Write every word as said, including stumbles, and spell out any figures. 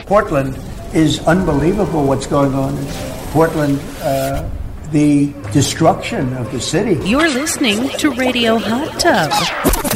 Portland is unbelievable what's going on in Portland. Uh, the destruction of the city. You're listening to Radio Hot Tub.